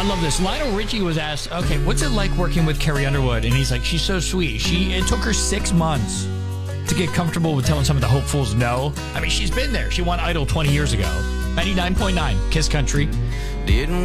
I love this. Lionel Richie was asked, okay, what's it like working with Carrie Underwood? And he's like, she's so sweet. It took her 6 months to get comfortable with telling some of the hopefuls no. I mean, she's been there. She won Idol 20 years ago. 99.9 Kiss Country. Didn't